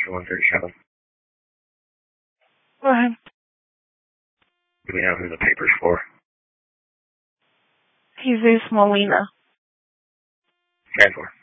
for 137. Go ahead. Do we know who the paper's for? Jesus Molina. Stand for.